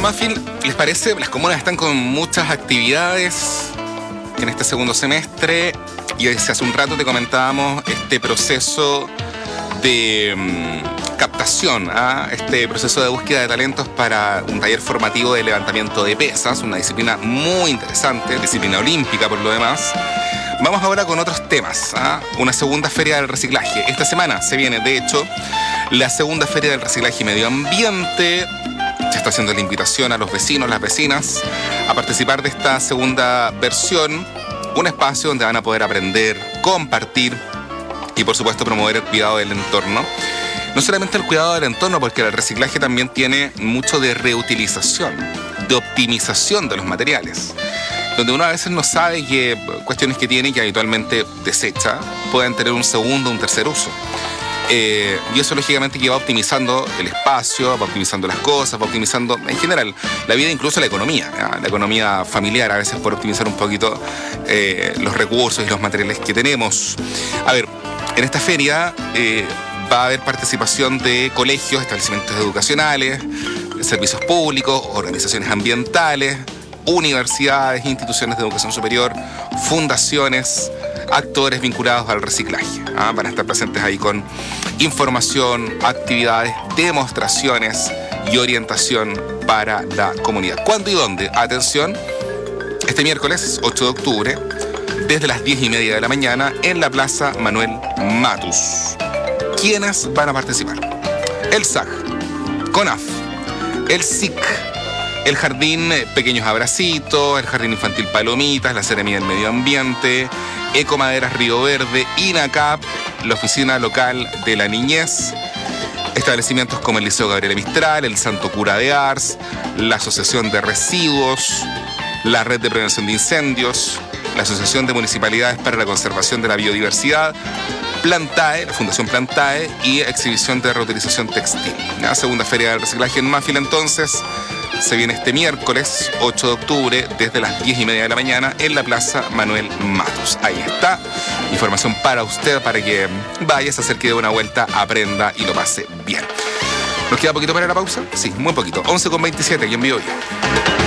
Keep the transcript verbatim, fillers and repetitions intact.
Muffin, ¿les parece? Las comunas están con muchas actividades en este segundo semestre y hace un rato te comentábamos este proceso de um, captación, ¿ah? este proceso de búsqueda de talentos para un taller formativo de levantamiento de pesas, una disciplina muy interesante, disciplina olímpica por lo demás. Vamos ahora con otros temas, ¿ah? Una segunda feria del reciclaje. Esta semana se viene, de hecho, la segunda feria del reciclaje y medio ambiente. Se está haciendo la invitación a los vecinos, las vecinas, a participar de esta segunda versión, un espacio donde van a poder aprender, compartir y, por supuesto, promover el cuidado del entorno. No solamente el cuidado del entorno, porque el reciclaje también tiene mucho de reutilización, de optimización de los materiales, donde uno a veces no sabe que cuestiones que tiene y que habitualmente desecha pueden tener un segundo o un tercer uso. Eh, y eso lógicamente que va optimizando el espacio, va optimizando las cosas, va optimizando en general la vida, incluso la economía, ¿ya? La economía familiar a veces por optimizar un poquito eh, los recursos y los materiales que tenemos. A ver, en esta feria eh, va a haber participación de colegios, establecimientos educacionales, servicios públicos, organizaciones ambientales, universidades, instituciones de educación superior, fundaciones, actores vinculados al reciclaje. ¿ah? Van a estar presentes ahí con información, actividades, demostraciones y orientación para la comunidad. ¿Cuándo y dónde? Atención, este miércoles ocho de octubre, desde las diez y media de la mañana, en la Plaza Manuel Matus. ¿Quiénes van a participar? El S A C, CONAF, el S I C, el Jardín Pequeños Abracitos, el Jardín Infantil Palomitas, la Seremía del Medio Ambiente, Ecomaderas Río Verde, INACAP, la Oficina Local de la Niñez, establecimientos como el Liceo Gabriela Mistral, el Santo Cura de Ars, la Asociación de Residuos, la Red de Prevención de Incendios, la Asociación de Municipalidades para la Conservación de la Biodiversidad, Plantae, la Fundación Plantae y Exhibición de Reutilización Textil. La segunda feria del reciclaje en Muffin, entonces, se viene este miércoles ocho de octubre desde las diez y media de la mañana en la Plaza Manuel Matus. Ahí está, información para usted, para que vaya, se acerque de una vuelta, aprenda y lo pase bien. ¿Nos queda poquito para la pausa? Sí, muy poquito. once con veintisiete, aquí en vivo ya.